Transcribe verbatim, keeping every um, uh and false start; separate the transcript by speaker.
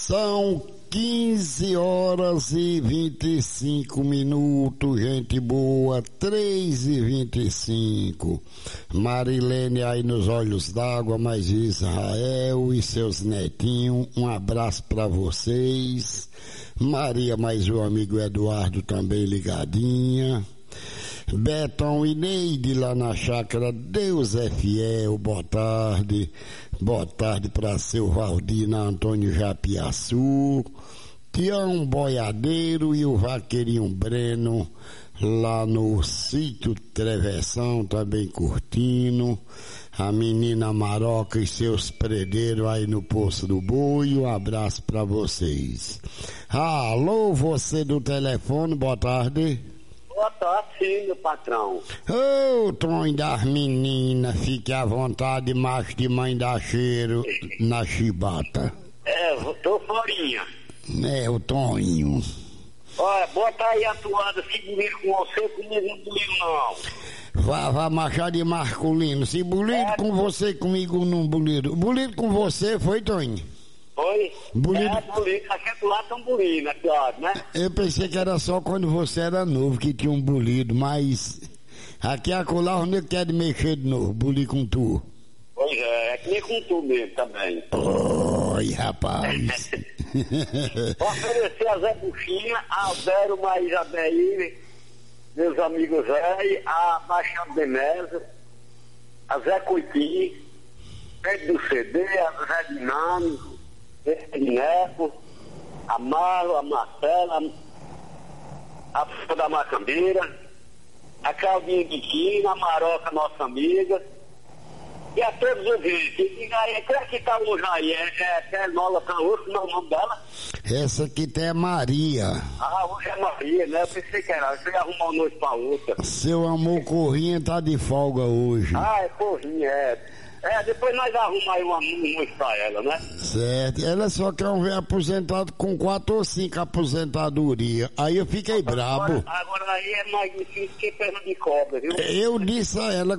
Speaker 1: São quinze horas e vinte e cinco minutos, gente boa, três e vinte e cinco. Marilene aí nos olhos d'água, mas Israel e seus netinhos, um abraço pra vocês. Maria, mais o amigo Eduardo também ligadinha. Betão e Neide lá na chácara, Deus é fiel, boa tarde, boa tarde para seu Valdir na Antônio Japiaçu, Tião Boiadeiro e o Vaqueirinho Breno lá no sítio Travessão também curtindo, a menina Maroca e seus predeiros aí no Poço do Boi, um abraço para vocês. Alô, você do telefone, boa tarde.
Speaker 2: Boa tarde, sim, meu patrão.
Speaker 1: Ô, oh, Tonho das meninas, fique à vontade, macho de mãe da cheiro, na chibata.
Speaker 2: É, eu tô forinha.
Speaker 1: É, o Tonho.
Speaker 2: Olha, bota aí a toada, se bonito com você, comigo não bonito não.
Speaker 1: Vá, vá marchar de masculino, se bonito é. com você, comigo não bonito. Bonito com você, foi, Tonho?
Speaker 2: Foi?
Speaker 1: Bonito.
Speaker 2: É, bonito, aqui do lado tão bonito, aqui, ó, né?
Speaker 1: Eu pensei que era só quando você era novo que tinha um bolido, mas aqui acolá o nego quer mexer de novo, bolir com tu.
Speaker 2: Pois é, é que nem com tu mesmo também.
Speaker 1: Oi, rapaz.
Speaker 2: Oferecer a Zé Buchinha, a Zero Mais Abeir, meus amigos Zé, a Machado de Mesa, a Zé Coitinho, Pedro do C D, a Zé Dinâmico, Neco, a Marlo, a Marcela, a F da Macambeira, a Claudinha Biquina, a Maroca, nossa amiga, e a todos os ouvintes. E aí, como é que tá hoje aí? É, é Pernola pra hoje, não é o nome dela?
Speaker 1: Essa aqui tá é Maria.
Speaker 2: Ah, hoje é Maria, né? Eu pensei que era, você ia arrumar uma noite pra outra.
Speaker 1: Seu amor Corrinha tá de folga hoje.
Speaker 2: Ah, é Corrinha, é. É, depois nós arrumamos aí uma noite pra ela, né?
Speaker 1: Certo, ela só quer um velho aposentado com quatro ou cinco aposentadoria. Aí eu fiquei
Speaker 2: agora,
Speaker 1: brabo.
Speaker 2: Agora aí é mais difícil que perna de cobra, viu?
Speaker 1: Eu disse a ela